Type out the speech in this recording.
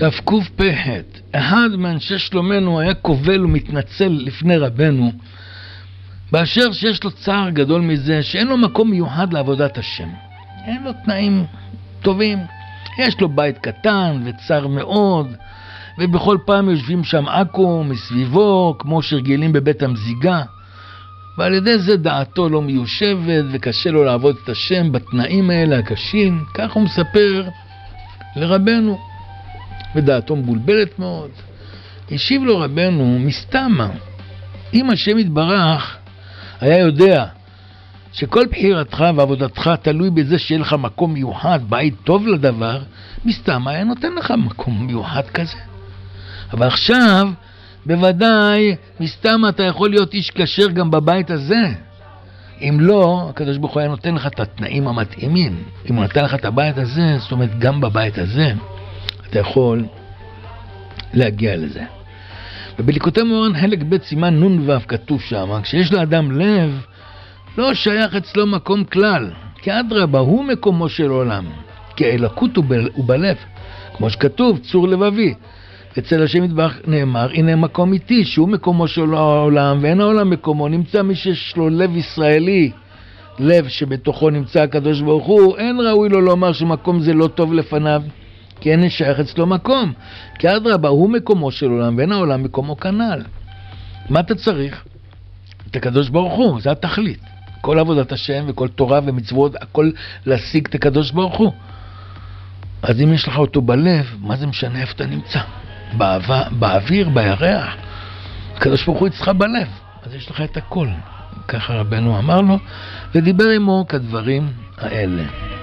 תקפ"ח. אחד מאנשי שלומנו היה קובל ומתנצל לפני רבנו, באשר שיש לו צער גדול מזה שאין לו מקום מיוחד לעבודת השם. אין לו תנאים טובים. יש לו בית קטן וצר מאוד, ובכל פעם יושבים שם עכו מסביבו, כמו שרגילים בבית המזיגה, ועל ידי זה דעתו לא מיושבת וקשה לו לעבוד את השם בתנאים האלה הקשים. כך הוא מספר לרבנו, ודעתו מבולבלת מאוד. השיב לו רבנו, מסתמה, אם השם יתברך היה יודע שכל בחירתך ועבודתך תלוי בזה שיהיה לך מקום מיוחד, בית טוב לדבר, מסתמה היה נותן לך מקום מיוחד כזה. אבל עכשיו בוודאי מסתמה אתה יכול להיות איש כשר גם בבית הזה. אם לא, הקדוש ברוך הוא היה נותן לך את התנאים המתאימים. אם הוא נתן לך את הבית הזה, זאת אומרת גם בבית הזה אתה יכול להגיע לזה. ובליקוטי מוהר"ן חלק ב' סימן נון ו' כתוב שם, כשיש לאדם לב, לא שייך אצלו מקום כלל, כי אדרבה הוא מקומו של עולם, כי האלוקות הוא בלב, כמו שכתוב, צור לבבי. אצל השם יתברך נאמר, הנה מקום איתי, שהוא מקומו של העולם, ואין העולם מקומו. נמצא מי שיש לו לב ישראלי, לב שבתוכו נמצא הקדוש ברוך הוא, אין ראוי לו לומר שמקום זה לא טוב לפניו, כי אין שייך אצלו מקום. כי אדרבה הוא מקומו של עולם, ואין העולם מקומו כנ"ל. מה אתה צריך? את הקדוש ברוך הוא, זה התכלית. כל עבודת השם וכל תורה ומצוות, הכל להשיג את הקדוש ברוך הוא. אז אם יש לך אותו בלב, מה זה משנה איפה אתה נמצא? באוויר, בירח. הקדוש ברוך הוא אצלך בלב, אז יש לך את הכל. ככה רבנו אמר לו, ודיבר עמו כדברים האלה.